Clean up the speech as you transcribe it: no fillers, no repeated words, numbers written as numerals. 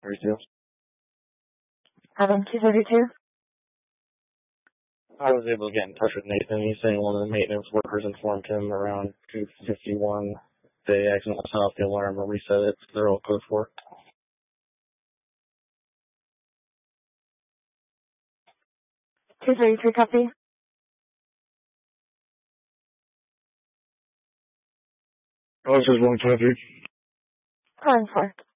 32. 232. I was able to get in touch with Nathan. He's saying one of the maintenance workers informed him around 2:51 they accidentally set off the alarm or reset it. They're all code for. 233 copy. Oh, this is 123. Calling for.